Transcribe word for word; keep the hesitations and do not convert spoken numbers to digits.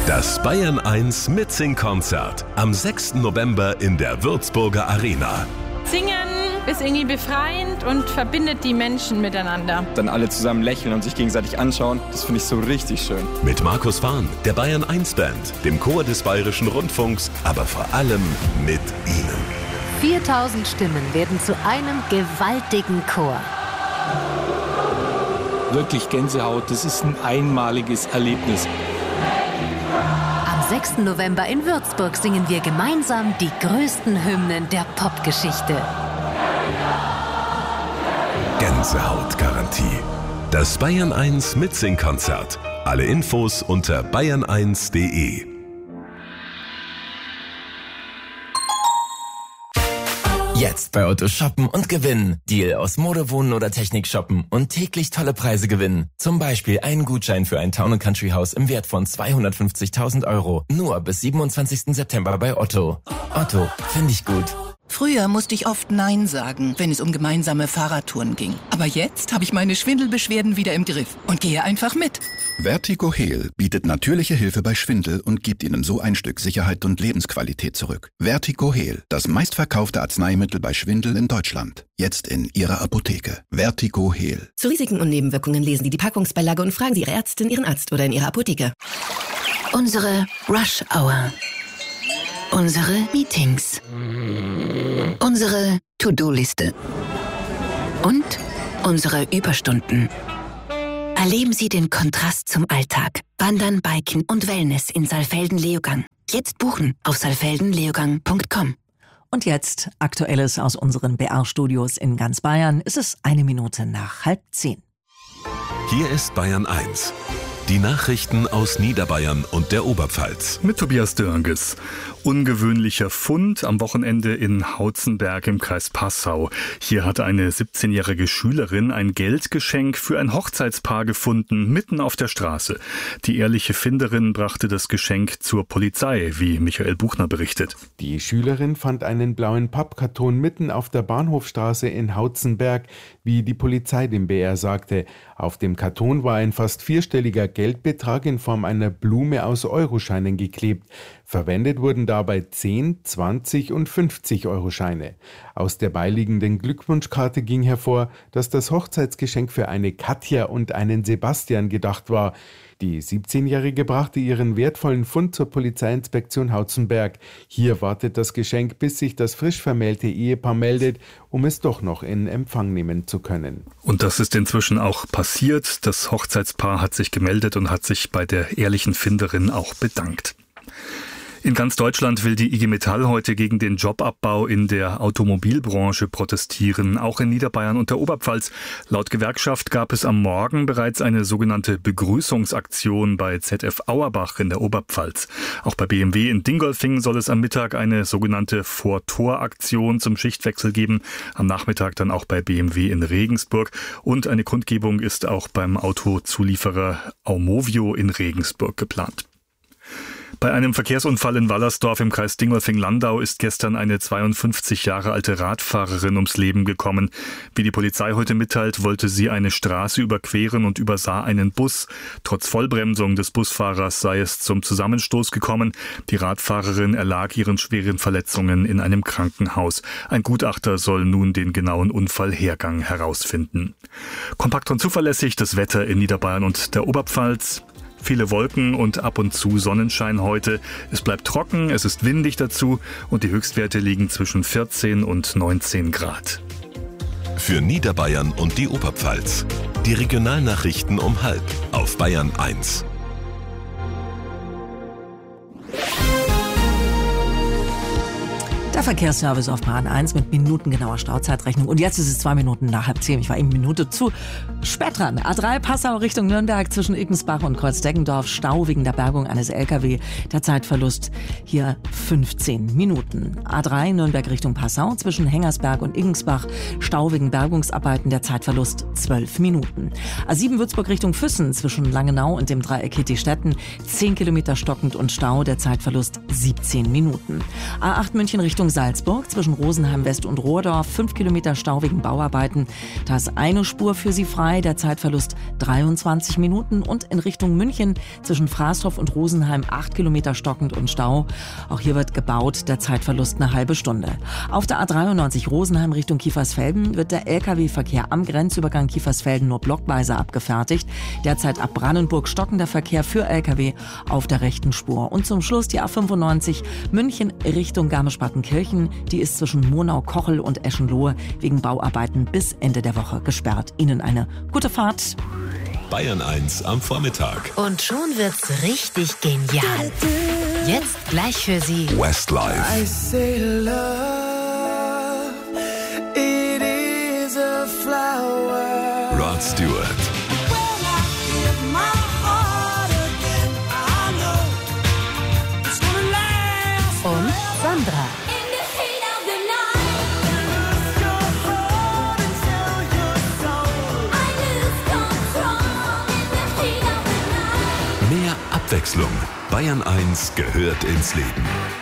Das Bayern eins Mitsing-Konzert am sechsten November in der Würzburger Arena. Singen ist irgendwie befreiend und verbindet die Menschen miteinander. Dann alle zusammen lächeln und sich gegenseitig anschauen, das finde ich so richtig schön. Mit Markus Fahn, der Bayern eins Band, dem Chor des Bayerischen Rundfunks, aber vor allem mit Ihnen. viertausend Stimmen werden zu einem gewaltigen Chor. Wirklich Gänsehaut, das ist ein einmaliges Erlebnis. Am sechsten November in Würzburg singen wir gemeinsam die größten Hymnen der Popgeschichte. Gänsehautgarantie. Das Bayern eins Mitsing-Konzert. Alle Infos unter bayern eins punkt de. Jetzt bei Otto shoppen und gewinnen. Deal aus Mode, Wohnen oder Technik shoppen und täglich tolle Preise gewinnen. Zum Beispiel einen Gutschein für ein Town and Country Haus im Wert von zweihundertfünfzigtausend Euro. Nur bis siebenundzwanzigsten September bei Otto. Otto, finde ich gut. Früher musste ich oft Nein sagen, wenn es um gemeinsame Fahrradtouren ging. Aber jetzt habe ich meine Schwindelbeschwerden wieder im Griff und gehe einfach mit. Vertigo Heal bietet natürliche Hilfe bei Schwindel und gibt Ihnen so ein Stück Sicherheit und Lebensqualität zurück. Vertigo Heal, das meistverkaufte Arzneimittel bei Schwindel in Deutschland. Jetzt in Ihrer Apotheke. Vertigo Heal. Zu Risiken und Nebenwirkungen lesen Sie die Packungsbeilage und fragen Sie Ihre Ärztin, Ihren Arzt oder in Ihrer Apotheke. Unsere Rush Hour. Unsere Meetings. Unsere To-Do-Liste. Und unsere Überstunden. Erleben Sie den Kontrast zum Alltag. Wandern, Biken und Wellness in Saalfelden-Leogang. Jetzt buchen auf saalfelden leogang punkt com. Und jetzt Aktuelles aus unseren B R-Studios in ganz Bayern. Es ist eine Minute nach halb zehn. Hier ist Bayern eins. Die Nachrichten aus Niederbayern und der Oberpfalz. Mit Tobias Dörnges. Ungewöhnlicher Fund am Wochenende in Hautzenberg im Kreis Passau. Hier hat eine siebzehnjährige Schülerin ein Geldgeschenk für ein Hochzeitspaar gefunden, mitten auf der Straße. Die ehrliche Finderin brachte das Geschenk zur Polizei, wie Michael Buchner berichtet. Die Schülerin fand einen blauen Pappkarton mitten auf der Bahnhofstraße in Hautzenberg, wie die Polizei dem B R sagte. Auf dem Karton war ein fast vierstelliger Geldbetrag in Form einer Blume aus Euroscheinen geklebt. Verwendet wurden dabei zehn, zwanzig und fünfzig Euro-Scheine. Aus der beiliegenden Glückwunschkarte ging hervor, dass das Hochzeitsgeschenk für eine Katja und einen Sebastian gedacht war. Die siebzehnjährige brachte ihren wertvollen Fund zur Polizeiinspektion Hautzenberg. Hier wartet das Geschenk, bis sich das frisch vermählte Ehepaar meldet, um es doch noch in Empfang nehmen zu können. Und das ist inzwischen auch passiert. Das Hochzeitspaar hat sich gemeldet und hat sich bei der ehrlichen Finderin auch bedankt. In ganz Deutschland will die I G Metall heute gegen den Jobabbau in der Automobilbranche protestieren, auch in Niederbayern und der Oberpfalz. Laut Gewerkschaft gab es am Morgen bereits eine sogenannte Begrüßungsaktion bei Z F Auerbach in der Oberpfalz. Auch bei B M W in Dingolfing soll es am Mittag eine sogenannte Vor-Tor-Aktion zum Schichtwechsel geben. Am Nachmittag dann auch bei B M W in Regensburg. Und eine Kundgebung ist auch beim Autozulieferer Aumovio in Regensburg geplant. Bei einem Verkehrsunfall in Wallersdorf im Kreis Dingolfing-Landau ist gestern eine zweiundfünfzig Jahre alte Radfahrerin ums Leben gekommen. Wie die Polizei heute mitteilt, wollte sie eine Straße überqueren und übersah einen Bus. Trotz Vollbremsung des Busfahrers sei es zum Zusammenstoß gekommen. Die Radfahrerin erlag ihren schweren Verletzungen in einem Krankenhaus. Ein Gutachter soll nun den genauen Unfallhergang herausfinden. Kompakt und zuverlässig das Wetter in Niederbayern und der Oberpfalz. Viele Wolken und ab und zu Sonnenschein heute. Es bleibt trocken, es ist windig dazu und die Höchstwerte liegen zwischen vierzehn und neunzehn Grad. Für Niederbayern und die Oberpfalz. Die Regionalnachrichten um halb auf Bayern eins. Der Verkehrsservice auf Bayern eins mit minutengenauer Stauzeitrechnung. Und jetzt ist es zwei Minuten nach halb zehn. Ich war eben eine Minute zu spät dran. A drei Passau Richtung Nürnberg zwischen Iggensbach und Kreuzdeggendorf. Stau wegen der Bergung eines L K W. Der Zeitverlust hier fünfzehn Minuten. A drei Nürnberg Richtung Passau zwischen Hengersberg und Iggensbach. Stau wegen Bergungsarbeiten. Der Zeitverlust zwölf Minuten. A sieben Würzburg Richtung Füssen zwischen Langenau und dem Dreieck Hittistetten. zehn Kilometer stockend und Stau. Der Zeitverlust siebzehn Minuten. A acht München Richtung Salzburg zwischen Rosenheim West und Rohrdorf. Fünf Kilometer Stau wegen Bauarbeiten. Da ist eine Spur für Sie frei. Der Zeitverlust dreiundzwanzig Minuten. Und in Richtung München zwischen Fraßhof und Rosenheim acht Kilometer stockend und Stau. Auch hier wird gebaut. Der Zeitverlust eine halbe Stunde. Auf der A dreiundneunzig Rosenheim Richtung Kiefersfelden wird der L K W-Verkehr am Grenzübergang Kiefersfelden nur blockweise abgefertigt. Derzeit ab Brandenburg stockender Verkehr für L K W auf der rechten Spur. Und zum Schluss die A fünfundneunzig München Richtung Garmisch-Partenkirchen. Die ist zwischen Murnau-Kochel und Eschenlohe wegen Bauarbeiten bis Ende der Woche gesperrt. Ihnen eine gute Fahrt. Bayern eins am Vormittag. Und schon wird's richtig genial. Jetzt gleich für Sie Westlife. I say love, it is a flower. Rod Stewart. Und Sandra. Mehr Abwechslung. Bayern eins gehört ins Leben.